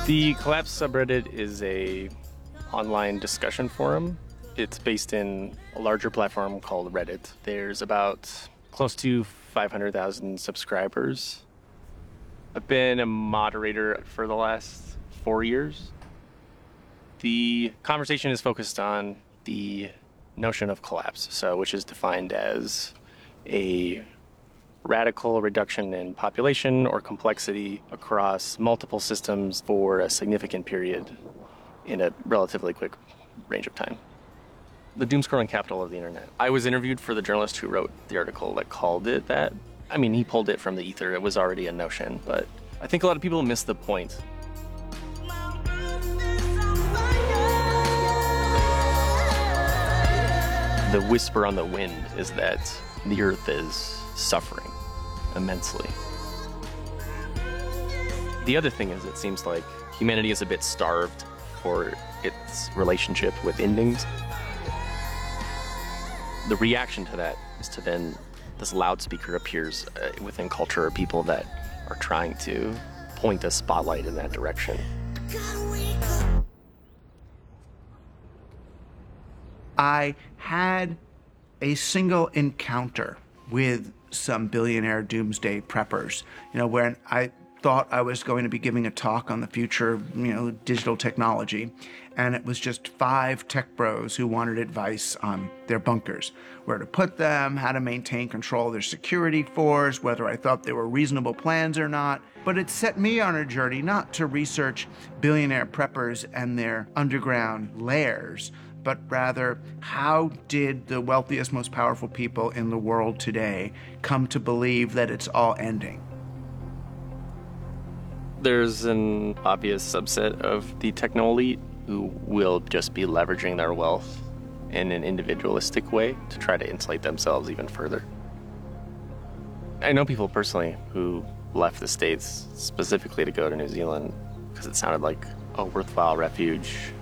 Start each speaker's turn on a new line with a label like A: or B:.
A: The Collapse subreddit is a online discussion forum. It's based in a larger platform called Reddit. There's about close to 500,000 subscribers. I've been a moderator for the last 4 years. The conversation is focused on the notion of collapse, which is defined as a radical reduction in population or complexity across multiple systems for a significant period in a relatively quick range of time. The doom-scrolling capital of the internet. I was interviewed for the journalist who wrote the article that called it that. I mean, he pulled it from the ether. It was already a notion, but I think a lot of people miss the point. The whisper on the wind is that the Earth is suffering immensely. The other thing is, it seems like humanity is a bit starved for its relationship with endings. The reaction to that is to then this loudspeaker appears within culture of people that are trying to point a spotlight in that direction.
B: I had a single encounter with some billionaire doomsday preppers, when I thought I was going to be giving a talk on the future of, digital technology. And it was just 5 tech bros who wanted advice on their bunkers, where to put them, how to maintain control of their security force, whether I thought they were reasonable plans or not. But it set me on a journey not to research billionaire preppers and their underground lairs, but rather, how did the wealthiest, most powerful people in the world today come to believe that it's all ending?
A: There's an obvious subset of the techno elite who will just be leveraging their wealth in an individualistic way to try to insulate themselves even further. I know people personally who left the States specifically to go to New Zealand because it sounded like a worthwhile refuge